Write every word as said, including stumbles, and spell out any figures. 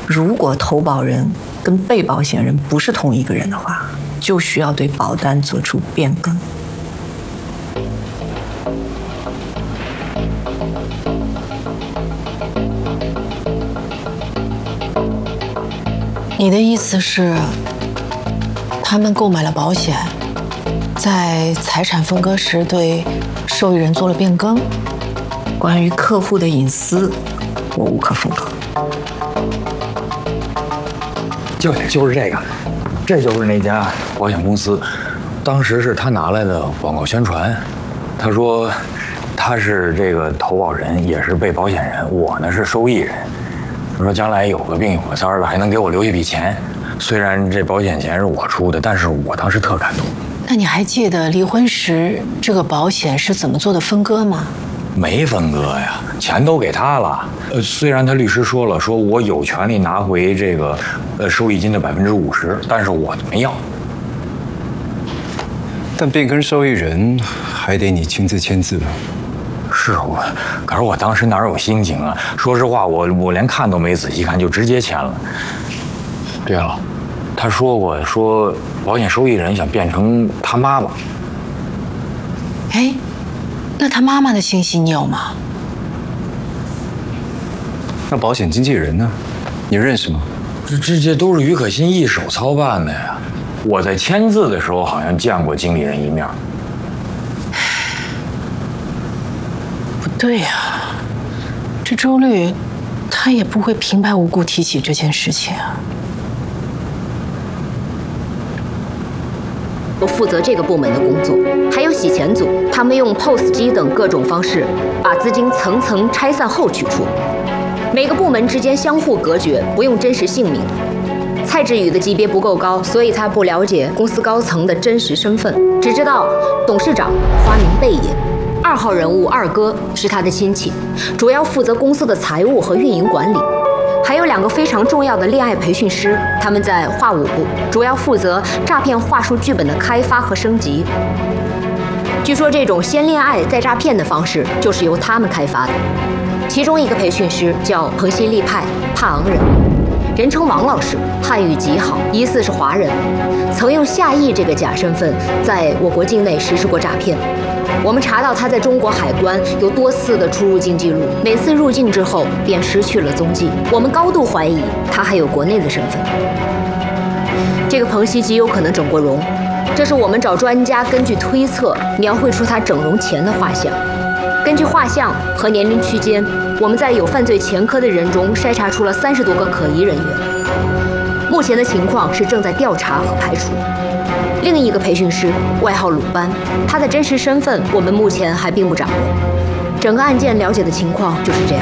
如果投保人跟被保险人不是同一个人的话，就需要对保单做出变更。 你的意思是，他们购买了保险，在财产分割时对受益人做了变更？ 关于客户的隐私，我无可奉告。 就就是这个，这就是那家保险公司，当时是他拿来的广告宣传。他说他是这个投保人，也是被保险人，我呢是受益人。他说将来有个病有个灾的，还能给我留一笔钱。虽然这保险钱是我出的，但是我当时特感动。 那你还记得离婚时这个保险是怎么做的分割吗？ 没分割呀，钱都给他了。呃，虽然他律师说了，说我有权利拿回这个呃收益金的百分之五十，但是我没要。 但变更受益人还得你亲自签字。 是我，可是我当时哪有心情啊？说实话，我我连看都没仔细看，就直接签了。对了，他说过，说保险受益人想变成他妈妈。 哎，那他妈妈的信息你有吗？ 那保险经纪人呢？你认识吗？ 这这这都是于可欣一手操办的呀。我在签字的时候好像见过经理人一面。 不对呀，这周律他也不会平白无故提起这件事情啊。 负责这个部门的工作，还有洗钱组，他们用 P O S 机等各种方式，把资金层层拆散后取出。每个部门之间相互隔绝，不用真实姓名。蔡志宇的级别不够高，所以他不了解公司高层的真实身份，只知道董事长花名贝爷，二号人物二哥是他的亲戚，主要负责公司的财务和运营管理。还有两个非常重要的恋爱培训师，他们在话务部，主要负责诈骗话术剧本的开发和升级。据说这种先恋爱再诈骗的方式就是由他们开发的。其中一个培训师叫彭新立派，帕昂人，人称王老师，汉语极好，疑似是华人，曾用夏毅这个假身份在我国境内实施过诈骗。我们查到他在中国海关有多次的出入境记录，每次入境之后便失去了踪迹。我们高度怀疑他还有国内的身份。这个彭西极有可能整过容，这是我们找专家根据推测描绘出他整容前的画像。根据画像和年龄区间，我们在有犯罪前科的人中筛查出了三十多个可疑人员。目前的情况是正在调查和排除。另一个培训师外号鲁班，他的真实身份我们目前还并不掌握。整个案件了解的情况就是这样。